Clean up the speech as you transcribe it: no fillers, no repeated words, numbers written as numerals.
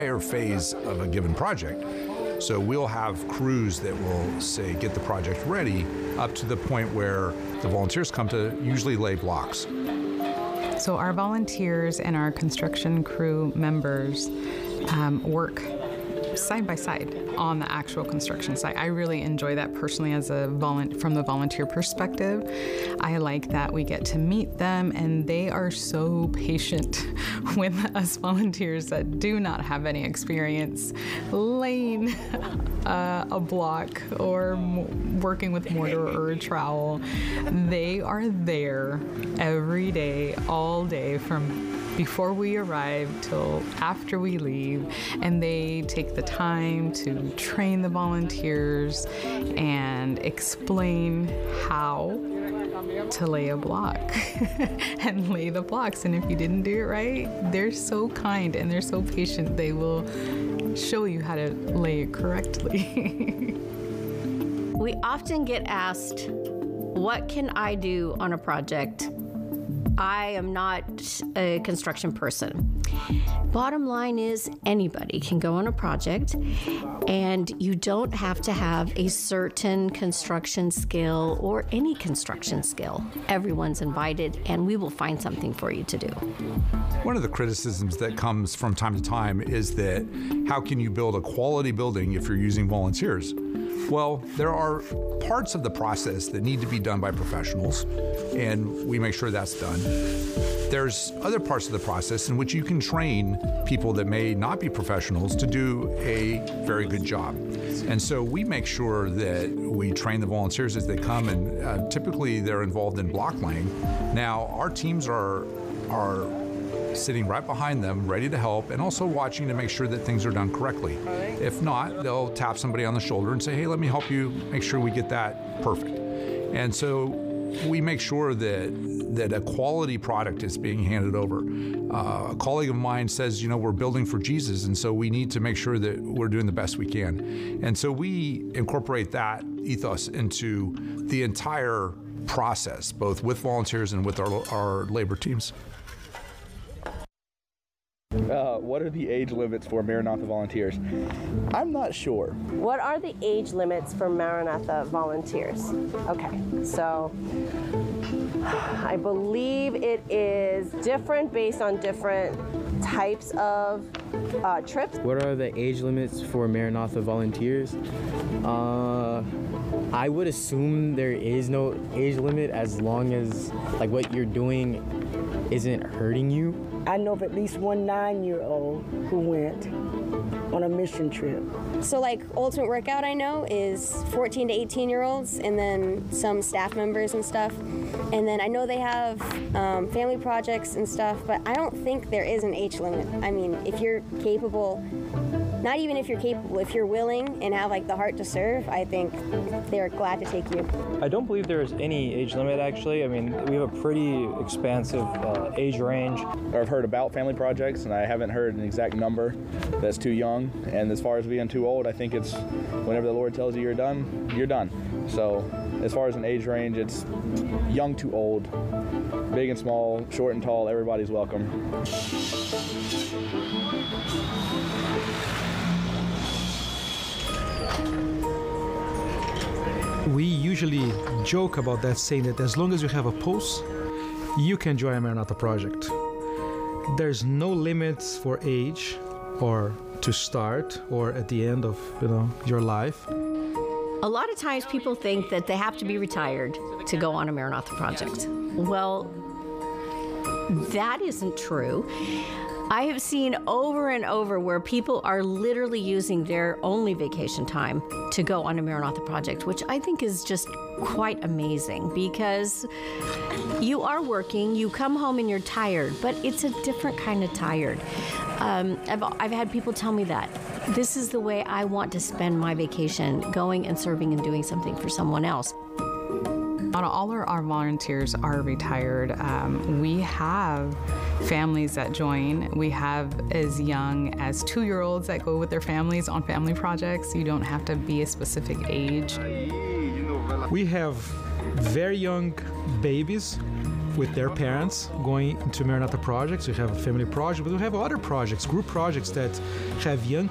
phase of a given project. So we'll have crews that will, say, get the project ready up to the point where the volunteers come to usually lay blocks. So our volunteers and our construction crew members work side by side on the actual construction site. I really enjoy that personally as a from the volunteer perspective. I like that we get to meet them and they are so patient with us volunteers that do not have any experience laying a block or working with mortar or a trowel. They are there every day, all day, from before we arrive till after we leave, and they take the time to train the volunteers and explain how to lay a block and lay the blocks. And if you didn't do it right, they're so kind and they're so patient. They will show you how to lay it correctly. We often get asked, what can I do on a project? I am not a construction person. Bottom line is anybody can go on a project, and you don't have to have a certain construction skill or any construction skill. Everyone's invited, and we will find something for you to do. One of the criticisms that comes from time to time is that how can you build a quality building if you're using volunteers? Well, there are parts of the process that need to be done by professionals, and we make sure that's done. There's other parts of the process in which you can train people that may not be professionals to do a very good job. And so we make sure that we train the volunteers as they come, and typically they're involved in block laying. Now, our teams are sitting right behind them, ready to help, and also watching to make sure that things are done correctly. If not, they'll tap somebody on the shoulder and say, hey, let me help you make sure we get that perfect. And so we make sure that a quality product is being handed over. A colleague of mine says, we're building for Jesus, and so we need to make sure that we're doing the best we can. And so we incorporate that ethos into the entire process, both with volunteers and with our labor teams. What are the age limits for Maranatha volunteers? I'm not sure. What are the age limits for Maranatha volunteers? Okay, so I believe it is different based on different types of trips. What are the age limits for Maranatha volunteers? I would assume there is no age limit as long as what you're doing isn't hurting you. I know of at least one 9-year-old who went on a mission trip. So Ultimate Workout I know is 14 to 18-year-olds and then some staff members and stuff. And then I know they have family projects and stuff, but I don't think there is an age limit. I mean, if you're capable, not even if you're capable, if you're willing and have the heart to serve, I think they're glad to take you. I don't believe there is any age limit, actually. I mean, we have a pretty expansive age range. I've heard about family projects, and I haven't heard an exact number that's too young. And as far as being too old, I think it's whenever the Lord tells you you're done, you're done. So as far as an age range, it's young to old, big and small, short and tall, everybody's welcome. We usually joke about that, saying that as long as you have a pulse, you can join a Maranatha project. There's no limits for age or to start or at the end of your life. A lot of times people think that they have to be retired to go on a Maranatha project. Well, that isn't true. I have seen over and over where people are literally using their only vacation time to go on a Maranatha project, which I think is just quite amazing because you are working, you come home and you're tired, but it's a different kind of tired. I've had people tell me that. This is the way I want to spend my vacation, going and serving and doing something for someone else. Not all our volunteers are retired. We have families that join. We have as young as 2-year-olds that go with their families on family projects. You don't have to be a specific age. We have very young babies with their parents going into Maranatha projects. We have a family project, but we have other projects, group projects that have young